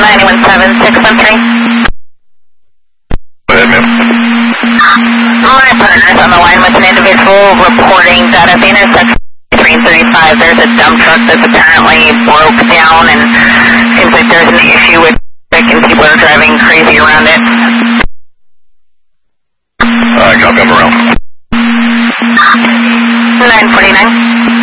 917-613. Go ahead, ma'am. My partner's on the line with an individual reporting that at the intersection 335 there's a dump truck that's apparently broke down and seems like there's an issue with it and people are driving crazy around it. Copy, I'm around. 949.